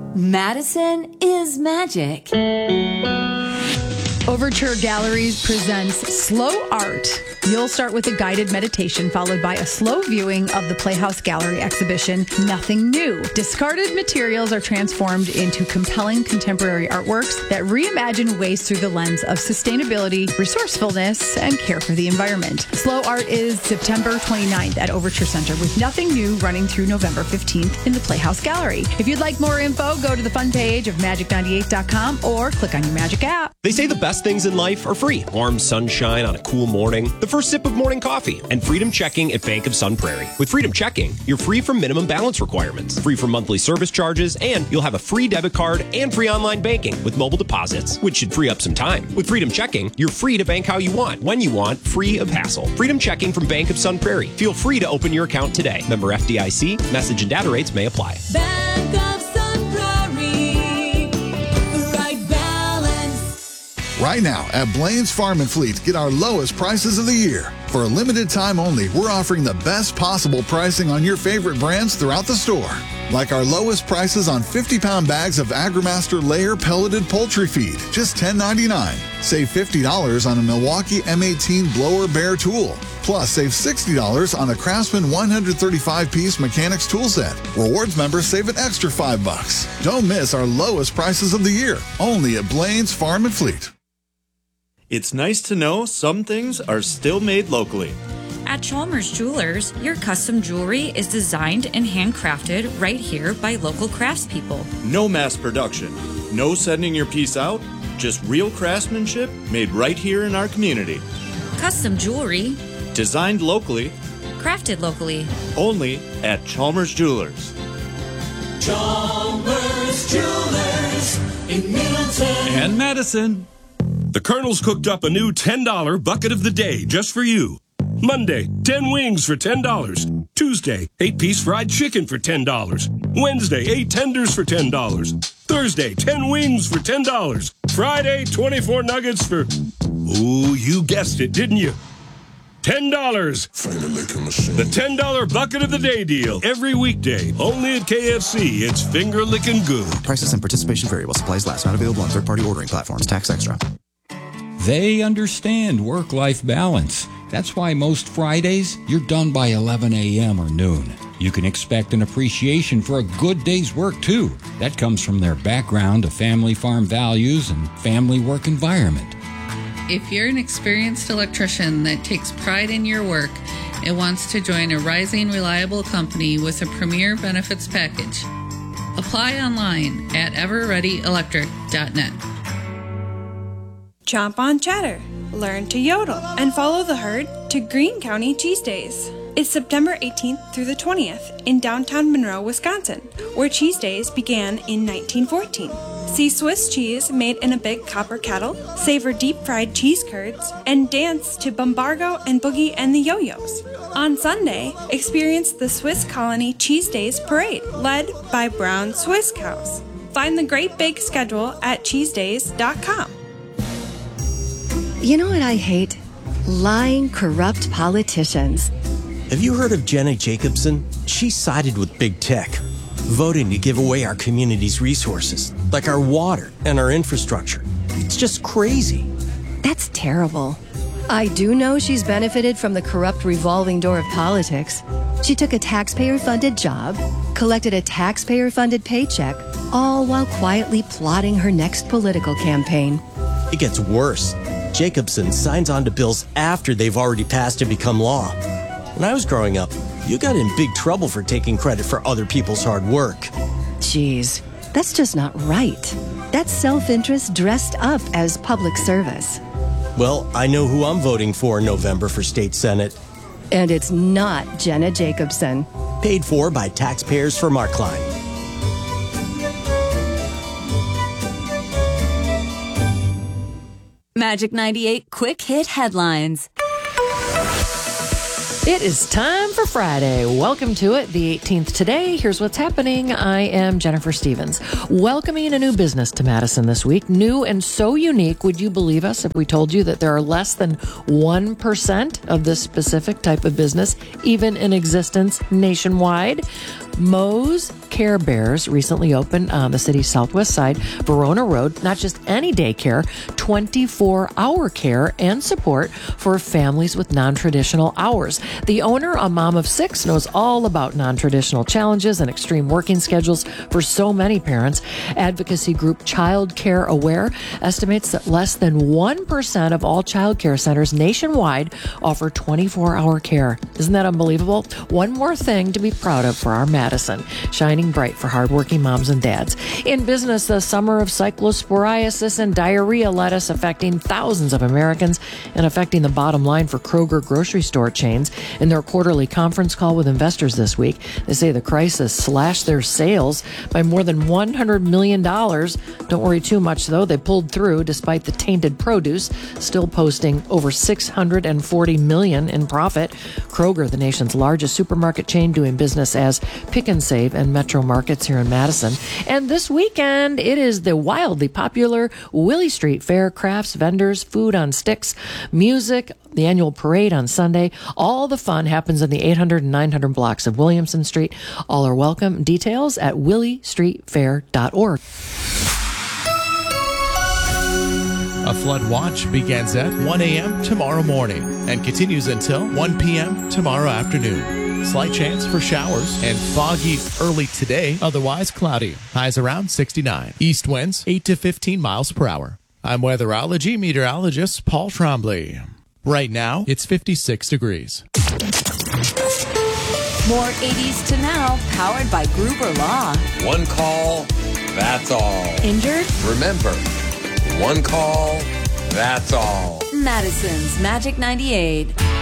Madison is magic. Overture Galleries presents Slow Art. You'll start with a guided meditation followed by a slow viewing of the Playhouse Gallery exhibition, Nothing New. Discarded materials are transformed into compelling contemporary artworks that reimagine waste through the lens of sustainability, resourcefulness, and care for the environment. Slow Art is September 29th at Overture Center with Nothing New running through November 15th in the Playhouse Gallery. If you'd like more info, go to the fun page of magic98.com or click on your Magic app. They say the best things in life are free. Warm sunshine on a cool morning, the first sip of morning coffee, and Freedom Checking at Bank of Sun Prairie. With Freedom Checking, you're free from minimum balance requirements, free from monthly service charges, and you'll have a free debit card and free online banking with mobile deposits, which should free up some time. With Freedom Checking, you're free to bank how you want, when you want, free of hassle. Freedom Checking from Bank of Sun Prairie. Feel free to open your account today. Member FDIC. Message and data rates may apply. Bank of Sun Prairie. The right balance. Right now at Blaine's Farm and Fleet, get our lowest prices of the year. For a limited time only, we're offering the best possible pricing on your favorite brands throughout the store. Like our lowest prices on 50-pound bags of AgriMaster layer pelleted poultry feed, just $10.99. Save $50 on a Milwaukee M18 blower bear tool. Plus, save $60 on a Craftsman 135-piece mechanics tool set. Rewards members save an extra $5. Don't miss our lowest prices of the year, only at Blaine's Farm and Fleet. It's nice to know some things are still made locally. At Chalmers Jewelers, your custom jewelry is designed and handcrafted right here by local craftspeople. No mass production, no sending your piece out, just real craftsmanship made right here in our community. Custom jewelry, designed locally, crafted locally, only at Chalmers Jewelers. Chalmers Jewelers in Middleton and Madison. The Colonel's cooked up a new $10 bucket of the day just for you. Monday, 10 wings for $10. Tuesday, 8-piece fried chicken for $10. Wednesday, 8 tenders for $10. Thursday, 10 wings for $10. Friday, 24 nuggets for... Ooh, you guessed it, didn't you? $10. The $10 bucket of the day deal. Every weekday, only at KFC. It's finger-licking good. Prices and participation vary while supplies last. Not available on third-party ordering platforms. Tax extra. They understand work-life balance. That's why most Fridays, you're done by 11 a.m. or noon. You can expect an appreciation for a good day's work, too. That comes from their background of family farm values and family work environment. If you're an experienced electrician that takes pride in your work and wants to join a rising, reliable company with a premier benefits package, apply online at everreadyelectric.net. Chomp on cheddar, learn to yodel, and follow the herd to Greene County Cheese Days. It's September 18th through the 20th in downtown Monroe, Wisconsin, where Cheese Days began in 1914. See Swiss cheese made in a big copper kettle, savor deep-fried cheese curds, and dance to Bombargo and Boogie and the Yo-Yos. On Sunday, experience the Swiss Colony Cheese Days Parade, led by brown Swiss cows. Find the great big schedule at cheesedays.com. You know what I hate? Lying, corrupt politicians. Have you heard of Jenna Jacobson? She sided with big tech, voting to give away our community's resources, like our water and our infrastructure. It's just crazy. That's terrible. I do know she's benefited from the corrupt revolving door of politics. She took a taxpayer-funded job, collected a taxpayer-funded paycheck, all while quietly plotting her next political campaign. It gets worse. Jacobson signs on to bills after they've already passed and become law. When I was growing up, you got in big trouble for taking credit for other people's hard work. Jeez, that's just not right. That's self-interest dressed up as public service. Well, I know who I'm voting for in November for state senate. And it's not Jenna Jacobson. Paid for by taxpayers for Mark Klein. Magic 98 Quick Hit Headlines. It is time for Friday. Welcome to it, the 18th today. Here's what's happening. I am Jennifer Stevens. Welcoming a new business to Madison this week. New and so unique, would you believe us if we told you that there are less than 1% of this specific type of business even in existence nationwide? Moe's Care Bears recently opened on the city's southwest side, Verona Road. Not just any daycare, 24-hour care and support for families with non-traditional hours. The owner, a mom of 6, knows all about non-traditional challenges and extreme working schedules for so many parents. Advocacy group Child Care Aware estimates that less than 1% of all child care centers nationwide offer 24-hour care. Isn't that unbelievable? One more thing to be proud of for our Madison, shining bright for hardworking moms and dads. In business, the summer of cyclosporiasis and diarrhea lettuce affecting thousands of Americans and affecting the bottom line for Kroger grocery store chains. In their quarterly conference call with investors this week, they say the crisis slashed their sales by more than $100 million. Don't worry too much, though. They pulled through despite the tainted produce, still posting over $640 million in profit. Kroger, the nation's largest supermarket chain, doing business as Pick and Save and Metro Markets here in Madison. And this weekend, it is the wildly popular Willie Street Fair. Crafts, vendors, food on sticks, music, the annual parade on Sunday. All the fun happens in the 800 and 900 blocks of Williamson Street. All are welcome. Details at williestreetfair.org. A flood watch begins at 1 a.m. tomorrow morning and continues until 1 p.m. tomorrow afternoon. Slight chance for showers and foggy early today, otherwise cloudy. Highs around 69. East winds 8 to 15 miles per hour. I'm weatherology meteorologist Paul Trombley. Right now, it's 56 degrees. More 80s to now, powered by Gruber Law. One call, that's all. Injured? Remember, one call, that's all. Madison's Magic 98.